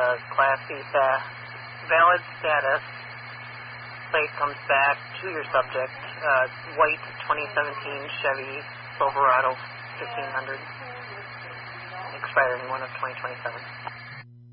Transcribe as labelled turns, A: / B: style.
A: Class C valid status. Plate comes back to your subject. White 2017 Chevy Silverado 1500. Expiring 1 of 2027.